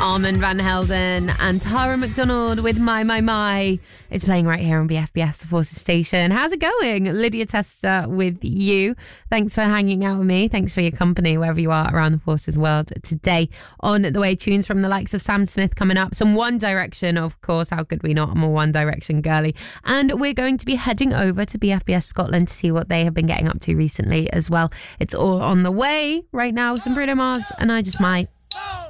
Armand Van Helden and Tara McDonald with My. It's playing right here on BFBS, the Forces Station. How's it going? Lydia Tester with you. Thanks for hanging out with me. Thanks for your company wherever you are around the Forces world today. On the way, tunes from the likes of Sam Smith coming up. Some One Direction, of course. How could we not? I'm a One Direction girly. And we're going to be heading over to BFBS Scotland to see what they have been getting up to recently as well. It's all on the way right now. Some Bruno Mars and I Just Might.